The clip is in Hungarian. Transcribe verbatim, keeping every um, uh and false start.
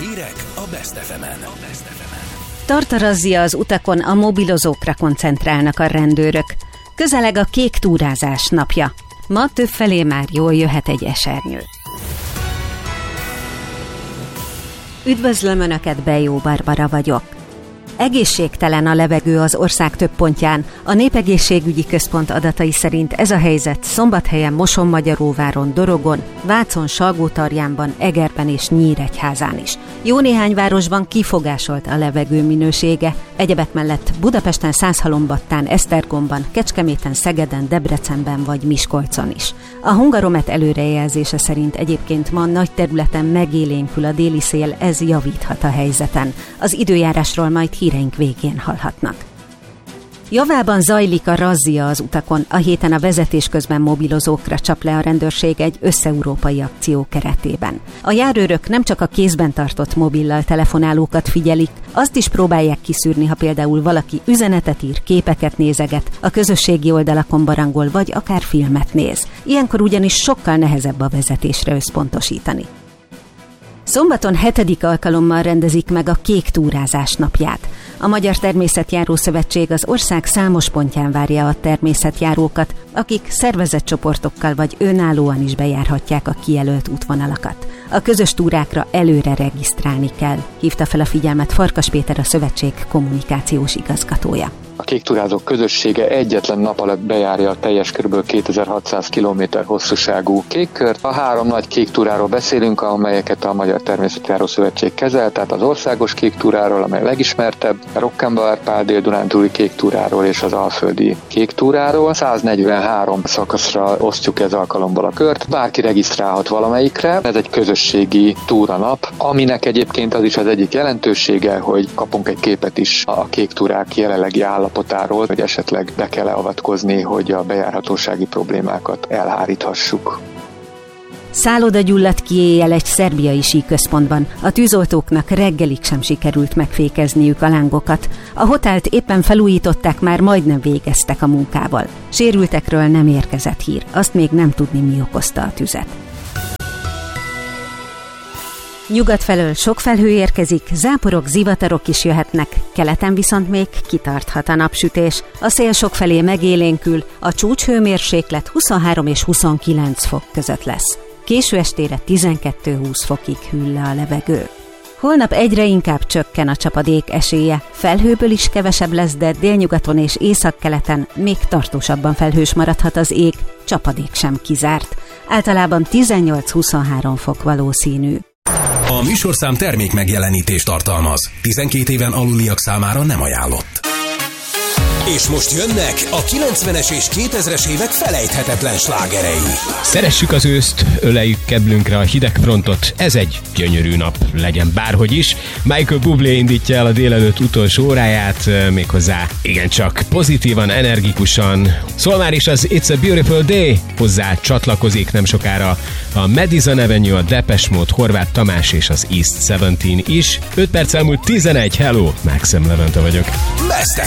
Hírek a Best ef emen. Tart a razzia az utakon, a mobilozókra koncentrálnak a rendőrök. Közeleg a kék túrázás napja. Ma többfelé már jól jöhet egy esernyő. Üdvözlöm Önöket, Bejó Barbara vagyok. Egészségtelen a levegő az ország több pontján. A Népegészségügyi Központ adatai szerint ez a helyzet Szombathelyen, Mosonmagyaróváron, Dorogon, Vácon, Salgótarjánban, Egerben és Nyíregyházán is. Jó néhány városban kifogásolt a levegő minősége, egyebek mellett Budapesten, Százhalombattán, Esztergomban, Kecskeméten, Szegeden, Debrecenben vagy Miskolcon is. A Hungaromet előrejelzése szerint egyébként ma nagy területen megélénkül a déli szél, ez javíthat a helyzeten. Az időjárásról majd híreink végén hallhatnak. Javában zajlik a razzia az utakon. A héten a vezetés közben mobilozókra csap le a rendőrség egy összeurópai akció keretében. A járőrök nem csak a kézben tartott mobillal telefonálókat figyelik, azt is próbálják kiszűrni, ha például valaki üzenetet ír, képeket nézeget, a közösségi oldalakon barangol, vagy akár filmet néz. Ilyenkor ugyanis sokkal nehezebb a vezetésre összpontosítani. Szombaton hetedik alkalommal rendezik meg a kék túrázás napját. A Magyar Természetjáró Szövetség az ország számos pontján várja a természetjárókat, akik szervezett csoportokkal vagy önállóan is bejárhatják a kijelölt útvonalakat. A közös túrákra előre regisztrálni kell, hívta fel a figyelmet Farkas Péter, a szövetség kommunikációs igazgatója. A kéktúrázók közössége egyetlen nap alatt bejárja a teljes kb. kétezer-hatszáz kilométer hosszúságú kékkört. A három nagy kéktúráról beszélünk, amelyeket a Magyar Természetjáró Szövetség kezel, tehát az országos kéktúráról, amely legismertebb, a Rokkenbauer-Pál Dél-Dunántúli kéktúráról és az Alföldi kéktúráról. száznegyvenhárom szakaszra osztjuk ez alkalomból a kört. Bárki regisztrálhat valamelyikre. Ez egy közösségi túranap, aminek egyébként az is az egyik jelentősége, hogy kapunk egy képet is a kéktúrák jelenlegi állapotáról, hogy esetleg be kell avatkozni, hogy a bejárhatósági problémákat elháríthassuk. Szálloda gyulladt ki éjjel egy szerbiai síközpontban. A tűzoltóknak reggelig sem sikerült megfékezniük a lángokat. A hotelt éppen felújították, már majdnem végeztek a munkával. Sérültekről nem érkezett hír, azt még nem tudni, mi okozta a tüzet. Nyugat felől sok felhő érkezik, záporok, zivatarok is jöhetnek, keleten viszont még kitarthat a napsütés. A szél sokfelé megélénkül, a csúcshőmérséklet huszonhárom és huszonkilenc fok között lesz. Késő estére tizenkettő-húsz fokig hűl le a levegő. Holnap egyre inkább csökken a csapadék esélye. Felhőből is kevesebb lesz, de délnyugaton és északkeleten még tartósabban felhős maradhat az ég, csapadék sem kizárt. Általában tizennyolc-huszonhárom fok valószínű. A műsorszám termék megjelenítést tartalmaz. tizenkét éven aluliak számára nem ajánlott. És most jönnek a kilencvenes és kétezres évek felejthetetlen slágerei. Szeressük az őszt, öleljük kedlünkre a hideg frontot, ez egy gyönyörű nap, legyen bárhogy is. Michael Bublé indítja el a délelőtt utolsó óráját, méghozzá igencsak pozitívan, energikusan. Szól már is az It's a Beautiful Day, hozzá csatlakozik nem sokára a Madison Avenue, a Depeche Mode, Horváth Tamás és az East tizenhét is. öt perc elmúlt tizenegy, hello, Maxim Levente vagyok. Best